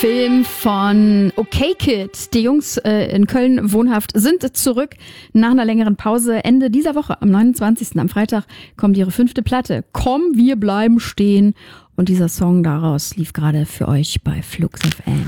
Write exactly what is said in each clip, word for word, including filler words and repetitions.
Film von Okay Kid. Die Jungs äh, in Köln wohnhaft sind zurück nach einer längeren Pause. Ende dieser Woche, am neunundzwanzigsten am Freitag, kommt ihre fünfte Platte. Komm, wir bleiben stehen. Und dieser Song daraus lief gerade für euch bei Flux F M.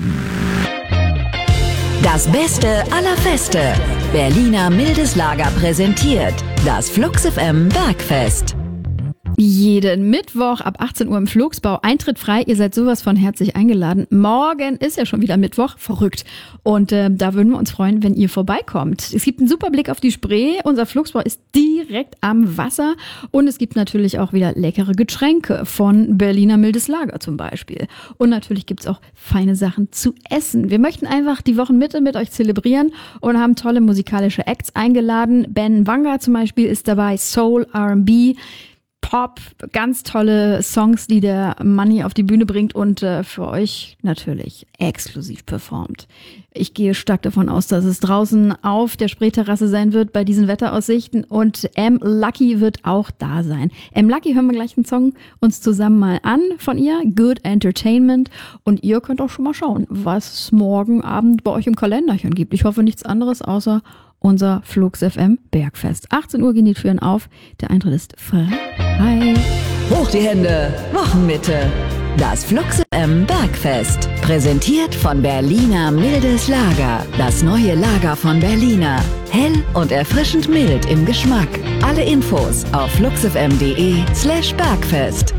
Das Beste aller Feste. Berliner Mildes Lager präsentiert das Flux F M Bergfest. Jeden Mittwoch ab achtzehn Uhr im Flugsbau. Eintritt frei. Ihr seid sowas von herzlich eingeladen. Morgen ist ja schon wieder Mittwoch. Verrückt. Und äh, da würden wir uns freuen, wenn ihr vorbeikommt. Es gibt einen super Blick auf die Spree. Unser Flugsbau ist direkt am Wasser. Und es gibt natürlich auch wieder leckere Getränke von Berliner Mildes Lager zum Beispiel. Und natürlich gibt's auch feine Sachen zu essen. Wir möchten einfach die Wochenmitte mit euch zelebrieren und haben tolle musikalische Acts eingeladen. Ben Wanga zum Beispiel ist dabei. Soul, R and B. Pop, ganz tolle Songs, die der Manni auf die Bühne bringt und äh, für euch natürlich exklusiv performt. Ich gehe stark davon aus, dass es draußen auf der Spreeterrasse sein wird bei diesen Wetteraussichten und M. Lucky wird auch da sein. M. Lucky hören wir gleich einen Song uns zusammen mal an von ihr, Good Entertainment, und ihr könnt auch schon mal schauen, was es morgen Abend bei euch im Kalenderchen gibt. Ich hoffe nichts anderes außer unser Flux F M Bergfest. achtzehn Uhr gehen die Türen auf. Der Eintritt ist frei. Hi. Hoch die Hände, Wochenmitte. Das Flux F M Bergfest. Präsentiert von Berliner Mildes Lager. Das neue Lager von Berliner. Hell und erfrischend mild im Geschmack. Alle Infos auf fluxfm.de slash Bergfest.